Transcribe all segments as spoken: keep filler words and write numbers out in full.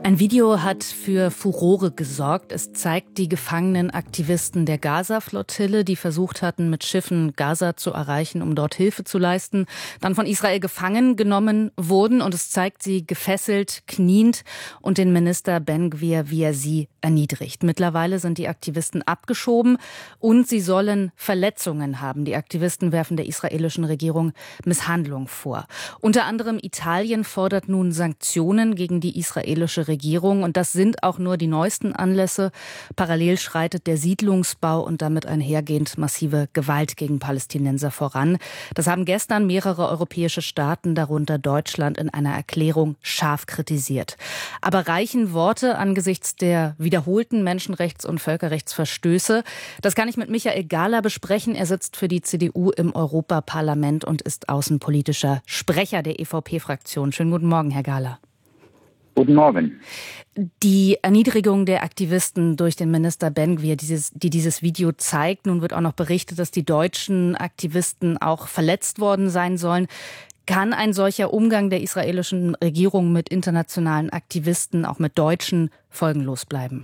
Ein Video hat für Furore gesorgt. Es zeigt die gefangenen Aktivisten der Gaza-Flottille, die versucht hatten, mit Schiffen Gaza zu erreichen, um dort Hilfe zu leisten, dann von Israel gefangen genommen wurden. Und es zeigt sie gefesselt, kniend und den Minister Ben-Gvir, wie er sie erniedrigt. Mittlerweile sind die Aktivisten abgeschoben und sie sollen Verletzungen haben. Die Aktivisten werfen der israelischen Regierung Misshandlung vor. Unter anderem Italien fordert nun Sanktionen gegen die israelische Regierung. Und das sind auch nur die neuesten Anlässe. Parallel schreitet der Siedlungsbau und damit einhergehend massive Gewalt gegen Palästinenser voran. Das haben gestern mehrere europäische Staaten, darunter Deutschland, in einer Erklärung scharf kritisiert. Aber reichen Worte angesichts der wiederholten Menschenrechts- und Völkerrechtsverstöße? Das kann ich mit Michael Gahler besprechen. Er sitzt für die C D U im Europaparlament und ist außenpolitischer Sprecher der E V P-Fraktion. Schönen guten Morgen, Herr Gahler. Guten Morgen. Die Erniedrigung der Aktivisten durch den Minister Ben-Gvir, dieses, die dieses Video zeigt, nun wird auch noch berichtet, dass die deutschen Aktivisten auch verletzt worden sein sollen. Kann ein solcher Umgang der israelischen Regierung mit internationalen Aktivisten, auch mit Deutschen, folgenlos bleiben?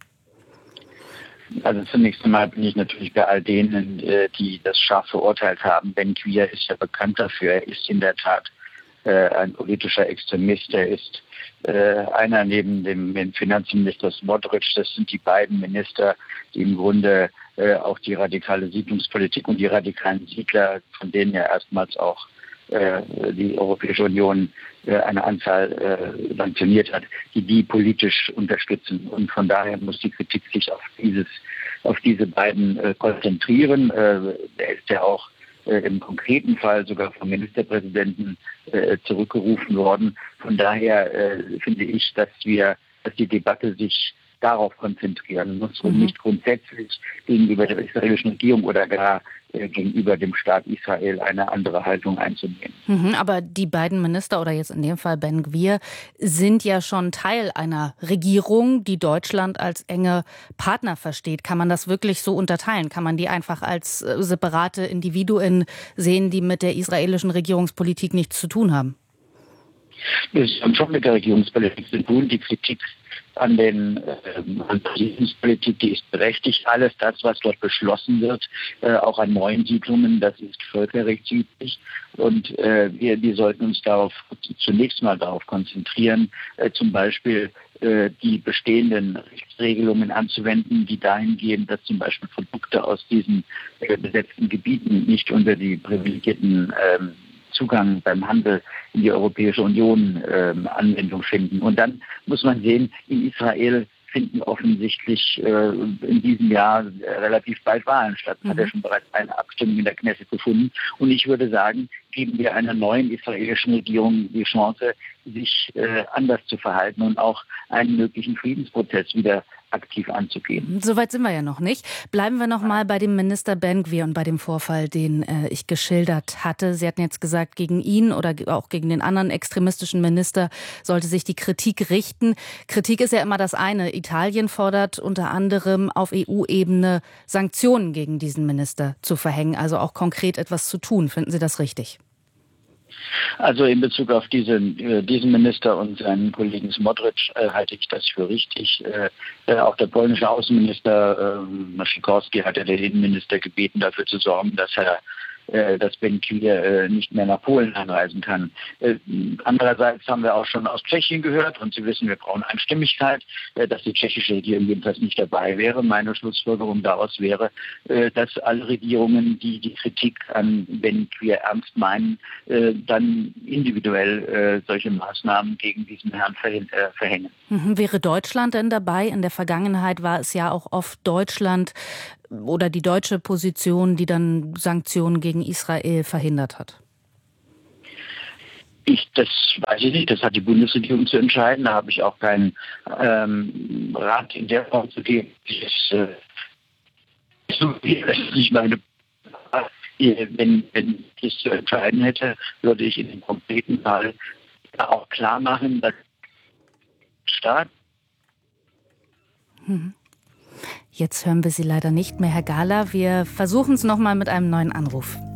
Also zunächst einmal bin ich natürlich bei all denen, die das scharf verurteilt haben. Ben-Gvir ist ja bekannt dafür. Er ist in der Tat ein politischer Extremist. Er ist äh, einer neben dem Finanzminister Smotrich. Das sind die beiden Minister, die im Grunde äh, auch die radikale Siedlungspolitik und die radikalen Siedler, von denen ja erstmals auch äh, die Europäische Union äh, eine Anzahl äh, sanktioniert hat, die die politisch unterstützen. Und von daher muss die Kritik sich auf dieses, auf diese beiden äh, konzentrieren. Äh, er ist ja auch im konkreten Fall sogar vom Ministerpräsidenten äh, zurückgerufen worden. Von daher äh, finde ich, dass wir, dass die Debatte sich darauf konzentrieren muss und mhm. nicht grundsätzlich gegenüber der israelischen Regierung oder gar äh, gegenüber dem Staat Israel eine andere Haltung einzunehmen. Mhm, aber die beiden Minister oder jetzt in dem Fall Ben-Gvir sind ja schon Teil einer Regierung, die Deutschland als enge Partner versteht. Kann man das wirklich so unterteilen? Kann man die einfach als äh, separate Individuen sehen, die mit der israelischen Regierungspolitik nichts zu tun haben? Das hat schon mit der Regierungspolitik zu tun. Die Kritik an den ähm, an der Regierungspolitik, die ist berechtigt. Alles das, was dort beschlossen wird, äh, auch an neuen Siedlungen, das ist völkerrechtswidrig. Und äh, wir, wir sollten uns darauf zunächst mal darauf konzentrieren, äh, zum Beispiel äh, die bestehenden Rechtsregelungen anzuwenden, die dahin gehen, dass zum Beispiel Produkte aus diesen äh, besetzten Gebieten nicht unter die privilegierten ähm, Zugang beim Handel in die Europäische Union ähm, Anwendung finden. Und dann muss man sehen, in Israel finden offensichtlich äh, in diesem Jahr äh, relativ bald Wahlen statt. Es mhm. hat ja schon bereits eine Abstimmung in der Knesset gefunden. Und ich würde sagen, geben wir einer neuen israelischen Regierung die Chance, sich äh, anders zu verhalten und auch einen möglichen Friedensprozess wieder aktiv anzugehen. Soweit sind wir ja noch nicht. Bleiben wir noch mal bei dem Minister Ben-Gvir und bei dem Vorfall, den äh, ich geschildert hatte. Sie hatten jetzt gesagt, gegen ihn oder auch gegen den anderen extremistischen Minister sollte sich die Kritik richten. Kritik ist ja immer das eine. Italien fordert unter anderem auf E U-Ebene Sanktionen gegen diesen Minister zu verhängen, also auch konkret etwas zu tun. Finden Sie das richtig? Also in Bezug auf diesen, äh, diesen Minister und seinen Kollegen Smotrich äh, halte ich das für richtig. Äh, äh, auch der polnische Außenminister äh, Maszikorski hat ja den Innenminister gebeten, dafür zu sorgen, dass er äh, dass Ben-Gvir äh, nicht mehr nach Polen einreisen kann. Äh, andererseits haben wir auch schon aus Tschechien gehört und Sie wissen, wir brauchen Einstimmigkeit, äh, dass die tschechische Regierung jedenfalls nicht dabei wäre. Meine Schlussfolgerung daraus wäre, äh, dass alle Regierungen, die die Kritik an Ben-Gvir ernst meinen, äh, dann individuell äh, solche Maßnahmen gegen diesen Herrn verhäng- äh, verhängen. Mhm. Wäre Deutschland denn dabei? In der Vergangenheit war es ja auch oft Deutschland oder die deutsche Position, die dann Sanktionen gegen Israel verhindert hat. Ich, das weiß ich nicht, das hat die Bundesregierung zu entscheiden. Da habe ich auch keinen ähm, Rat in der Form zu geben. Das, äh, so, das ist nicht meine. Wenn, wenn ich es zu entscheiden hätte, würde ich in dem konkreten Fall auch klar machen, dass der Staat. Mhm. Jetzt hören wir Sie leider nicht mehr, Herr Gahler. Wir versuchen es nochmal mit einem neuen Anruf.